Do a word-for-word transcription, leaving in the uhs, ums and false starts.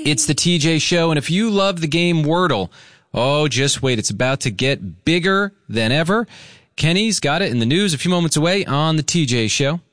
It's the T J Show, and if you love the game Wordle, oh, just wait. It's about to get bigger than ever. Kenny's got it in the news a few moments away on the T J Show.